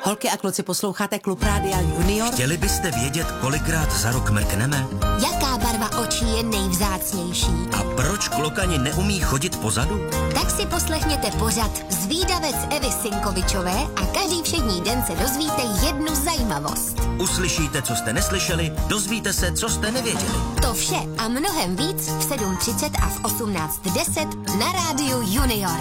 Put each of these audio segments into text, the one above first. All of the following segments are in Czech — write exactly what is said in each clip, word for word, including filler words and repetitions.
Holky a kluci, posloucháte Klub Rádia Junior? Chtěli byste vědět, kolikrát za rok mrkneme? Jaká barva očí je nejvzácnější? A proč klokani neumí chodit pozadu? Tak si poslechněte pořad Zvídavec Evy Sinkovičové a každý všední den se dozvíte jednu zajímavost. Uslyšíte, co jste neslyšeli, dozvíte se, co jste nevěděli. To vše a mnohem víc v sedm třicet a v osmnáct deset na Rádiu Junior.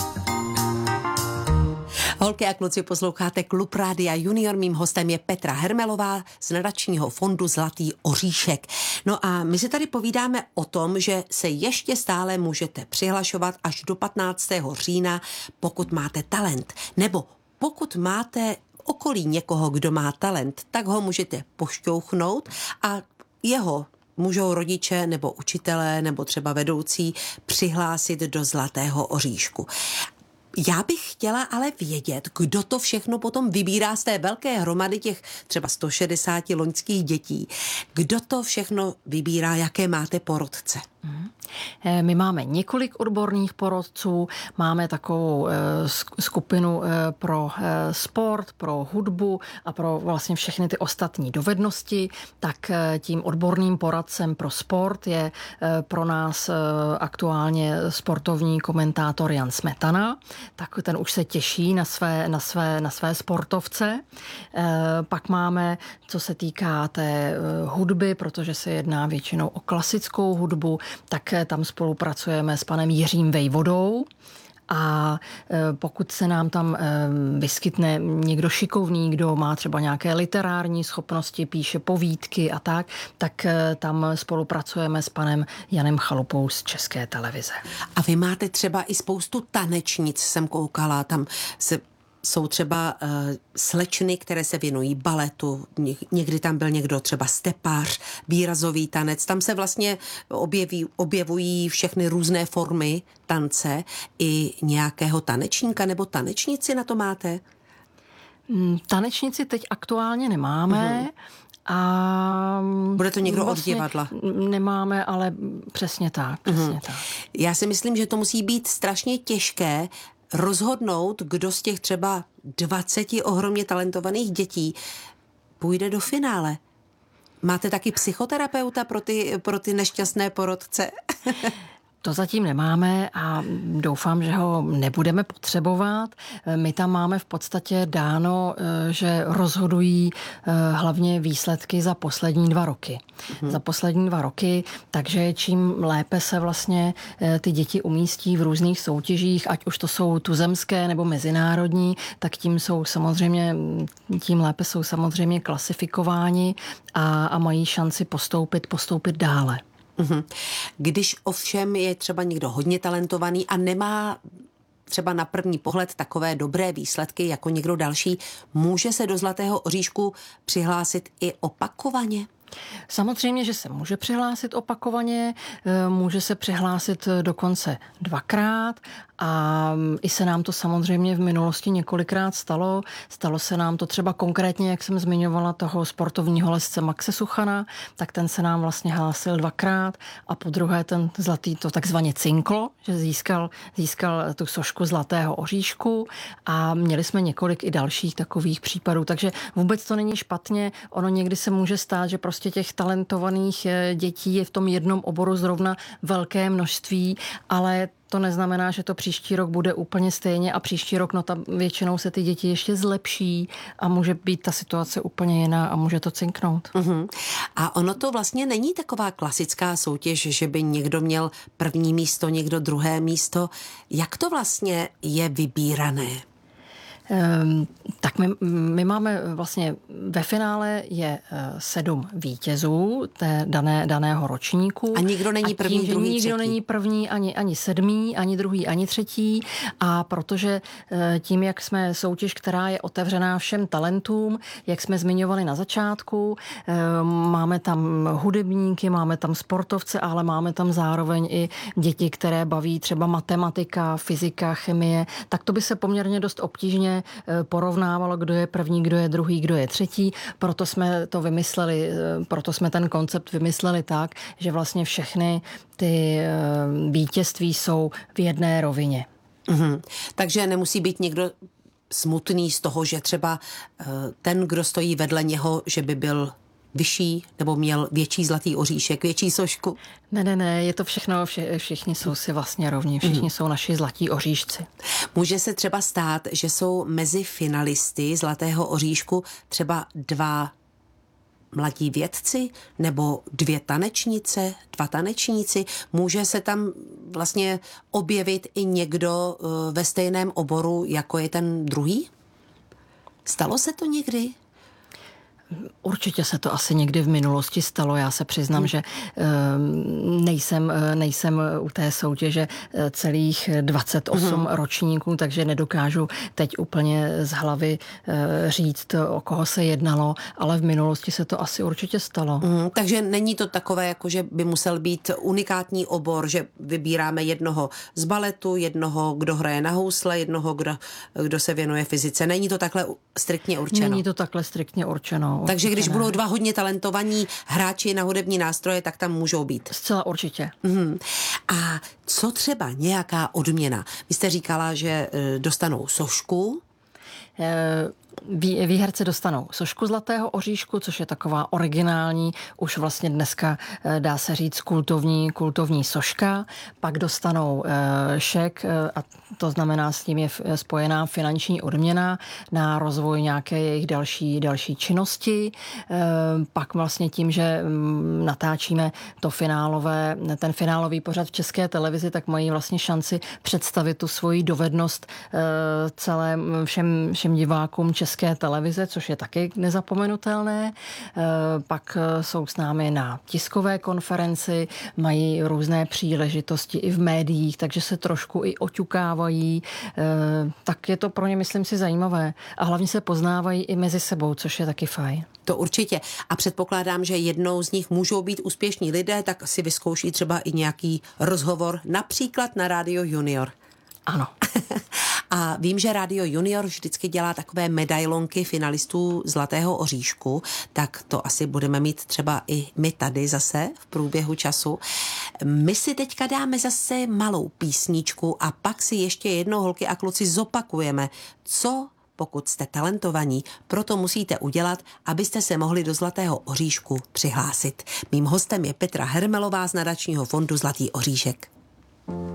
Holky a kluci, posloucháte Klub Rádia Junior. Mým hostem je Petra Hermelová z nadačního fondu Zlatý oříšek. No a my si tady povídáme o tom, že se ještě stále můžete přihlašovat až do patnáctého října, pokud máte talent. Nebo pokud máte okolí někoho, kdo má talent, tak ho můžete pošťouchnout a jeho můžou rodiče nebo učitelé nebo třeba vedoucí přihlásit do Zlatého oříšku. Já bych chtěla ale vědět, kdo to všechno potom vybírá z té velké hromady těch třeba sto šedesát loňských dětí. Kdo to všechno vybírá, jaké máte porodce? My máme několik odborných porodců, máme takovou skupinu pro sport, pro hudbu a pro vlastně všechny ty ostatní dovednosti, tak tím odborným poradcem pro sport je pro nás aktuálně sportovní komentátor Jan Smetana, tak ten už se těší na své, na své, na své sportovce. Pak máme, co se týká té hudby, protože se jedná většinou o klasickou hudbu, tak tam spolupracujeme s panem Jiřím Vejvodou a pokud se nám tam vyskytne někdo šikovný, kdo má třeba nějaké literární schopnosti, píše povídky a tak, tak tam spolupracujeme s panem Janem Chalupou z České televize. A vy máte třeba i spoustu tanečnic, jsem koukala, tam se jsou třeba uh, slečny, které se věnují baletu, někdy tam byl někdo třeba stepář, výrazový tanec, tam se vlastně objeví, objevují všechny různé formy tance, i nějakého tanečníka nebo tanečnici na to máte? Tanečnici teď aktuálně nemáme, uh-huh. A bude to někdo vlastně od divadla? Nemáme, ale přesně tak, přesně uh-huh. tak. Já si myslím, že to musí být strašně těžké rozhodnout, kdo z těch třeba dvaceti ohromně talentovaných dětí půjde do finále. Máte taky psychoterapeuta pro ty, pro ty nešťastné porodce? To zatím nemáme a doufám, že ho nebudeme potřebovat. My tam máme v podstatě dáno, že rozhodují hlavně výsledky za poslední dva roky. Hmm. Za poslední dva roky, takže čím lépe se vlastně ty děti umístí v různých soutěžích, ať už to jsou tuzemské nebo mezinárodní, tak tím jsou samozřejmě, tím lépe jsou samozřejmě klasifikováni a, a mají šanci postoupit, postoupit dále. Když ovšem je třeba někdo hodně talentovaný a nemá třeba na první pohled takové dobré výsledky jako někdo další, může se do Zlatého oříšku přihlásit i opakovaně? Samozřejmě, že se může přihlásit opakovaně, může se přihlásit dokonce dvakrát a i se nám to samozřejmě v minulosti několikrát stalo. Stalo se nám to třeba konkrétně, jak jsem zmiňovala, toho sportovního lesce Maxe Suchana, tak ten se nám vlastně hlásil dvakrát a po druhé ten zlatý, to takzvaně cinklo, že získal, získal tu sošku Zlatého oříšku a měli jsme několik i dalších takových případů, takže vůbec to není špatně, ono někdy se může stát, že prostě těch talentovaných dětí je v tom jednom oboru zrovna velké množství, ale to neznamená, že to příští rok bude úplně stejně a příští rok, no tam většinou se ty děti ještě zlepší a může být ta situace úplně jiná a může to cinknout. Uh-huh. A ono to vlastně není taková klasická soutěž, že by někdo měl první místo, někdo druhé místo. Jak to vlastně je vybírané? Um, tak my, my máme vlastně ve finále je uh, sedm vítězů té dané, daného ročníku. A nikdo není první, tím, druhý, nikdo třetí. není první, ani, ani sedmý, ani druhý, ani třetí. A protože uh, tím, jak jsme soutěž, která je otevřená všem talentům, jak jsme zmiňovali na začátku, uh, máme tam hudebníky, máme tam sportovce, ale máme tam zároveň i děti, které baví třeba matematika, fyzika, chemie, tak to by se poměrně dost obtížně porovnávalo, kdo je první, kdo je druhý, kdo je třetí. Proto jsme to vymysleli, proto jsme ten koncept vymysleli tak, že vlastně všechny ty vítězství jsou v jedné rovině. Mm-hmm. Takže nemusí být někdo smutný z toho, že třeba ten, kdo stojí vedle něho, že by byl vyšší nebo měl větší zlatý oříšek, větší sošku? Ne, ne, ne, je to všechno, vše, všichni jsou si vlastně rovní, všichni mm. jsou naši zlatí oříšci. Může se třeba stát, že jsou mezi finalisty zlatého oříšku třeba dva mladí vědci nebo dvě tanečnice, dva tanečníci. Může se tam vlastně objevit i někdo ve stejném oboru, jako je ten druhý? Stalo se to někdy? Určitě se to asi někdy v minulosti stalo. Já se přiznám, hmm. že nejsem, nejsem u té soutěže celých dvacet osm hmm. ročníků, takže nedokážu teď úplně z hlavy říct, o koho se jednalo, ale v minulosti se to asi určitě stalo. Hmm, takže není to takové, jako že by musel být unikátní obor, že vybíráme jednoho z baletu, jednoho, kdo hraje na housle, jednoho, kdo, kdo se věnuje fyzice. Není to takhle striktně určeno? Není to takhle striktně určeno. Takže když ne. budou dva hodně talentovaní hráči na hudební nástroje, tak tam můžou být. Zcela určitě. Mm. A co třeba nějaká odměna? Vy jste říkala, že dostanou sošku. E- Výherci dostanou sošku zlatého oříšku, což je taková originální, už vlastně dneska dá se říct kultovní, kultovní soška. Pak dostanou šek a to znamená, s tím je spojená finanční odměna na rozvoj nějaké jejich další, další činnosti. Pak vlastně tím, že natáčíme to finálové, ten finálový pořad v České televizi, tak mají vlastně šanci představit tu svoji dovednost celé všem, všem divákům České televize, což je taky nezapomenutelné. Pak jsou s námi na tiskové konferenci, mají různé příležitosti i v médiích, takže se trošku i oťukávají. Tak je to pro ně, myslím si, zajímavé. A hlavně se poznávají i mezi sebou, což je taky fajn. To určitě. A předpokládám, že jednou z nich můžou být úspěšní lidé, tak si vyzkouší třeba i nějaký rozhovor, například na Rádio Junior. Ano. A vím, že Rádio Junior vždycky dělá takové medailonky finalistů Zlatého oříšku, tak to asi budeme mít třeba i my tady zase v průběhu času. My si teďka dáme zase malou písničku a pak si ještě jednou, holky a kluci, zopakujeme, co pokud jste talentovaní, proto musíte udělat, abyste se mohli do Zlatého oříšku přihlásit. Mým hostem je Petra Hermelová z nadačního fondu Zlatý oříšek.